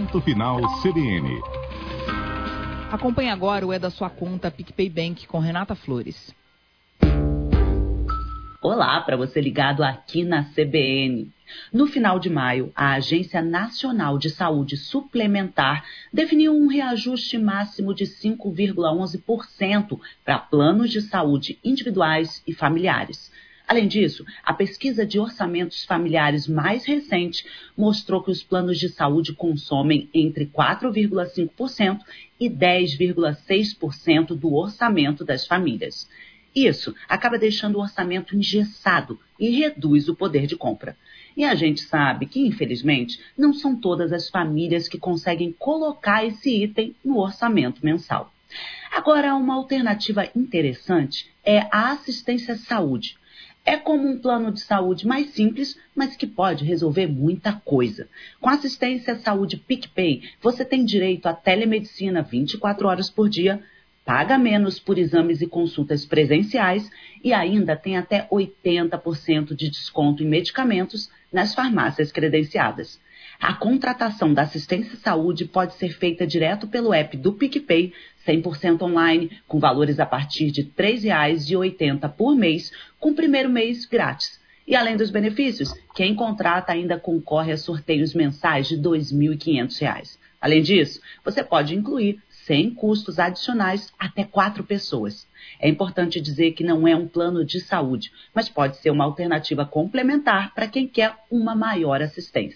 Ponto Final CBN. Acompanhe agora o É da Sua Conta PicPay Bank com Renata Flores. Olá, para você ligado aqui na CBN. No final de maio, a Agência Nacional de Saúde Suplementar definiu um reajuste máximo de 5,11% para planos de saúde individuais e familiares. Além disso, a pesquisa de orçamentos familiares mais recente mostrou que os planos de saúde consomem entre 4,5% e 10,6% do orçamento das famílias. Isso acaba deixando o orçamento engessado e reduz o poder de compra. E a gente sabe que, infelizmente, não são todas as famílias que conseguem colocar esse item no orçamento mensal. Agora, uma alternativa interessante é a assistência à saúde. É como um plano de saúde mais simples, mas que pode resolver muita coisa. Com a assistência à saúde PicPay, você tem direito à telemedicina 24 horas por dia, paga menos por exames e consultas presenciais e ainda tem até 80% de desconto em medicamentos nas farmácias credenciadas. A contratação da assistência à saúde pode ser feita direto pelo app do PicPay, 100% online, com valores a partir de R$ 3,80 por mês, com o primeiro mês grátis. E além dos benefícios, quem contrata ainda concorre a sorteios mensais de R$ 2.500. Além disso, você pode incluir, sem custos adicionais, até 4 pessoas. É importante dizer que não é um plano de saúde, mas pode ser uma alternativa complementar para quem quer uma maior assistência.